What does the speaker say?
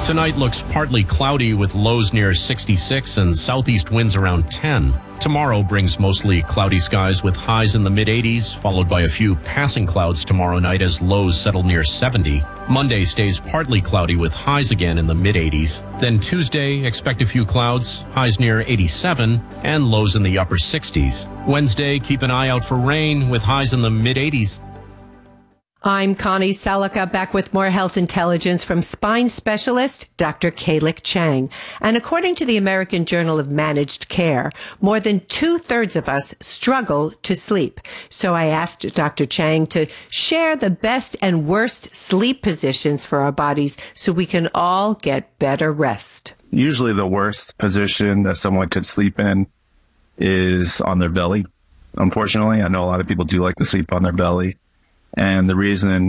Tonight looks partly cloudy with lows near 66 and southeast winds around 10. Tomorrow brings mostly cloudy skies with highs in the mid-80s, followed by a few passing clouds tomorrow night as lows settle near 70. Monday stays partly cloudy with highs again in the mid-80s. Then Tuesday, expect a few clouds, highs near 87, and lows in the upper 60s. Wednesday, keep an eye out for rain with highs in the mid-80s. I'm Connie Salika, back with more health intelligence from spine specialist Dr. Kalik Chang. And according to the American Journal of Managed Care, more than 2/3 of us struggle to sleep. So I asked Dr. Chang to share the best and worst sleep positions for our bodies so we can all get better rest. Usually the worst position that someone could sleep in is on their belly. Unfortunately, I know a lot of people do like to sleep on their belly. And the reason